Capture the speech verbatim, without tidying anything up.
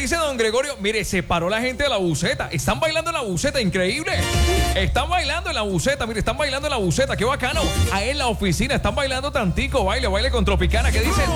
dice don Gregorio? Mire, se paró la gente de la buceta. Están bailando en la buceta, increíble. Están bailando en la buceta, mire, están bailando en la buceta, qué bacano. Ahí en la oficina están bailando tantico, baile, baile con Tropicana. ¿Qué dicen?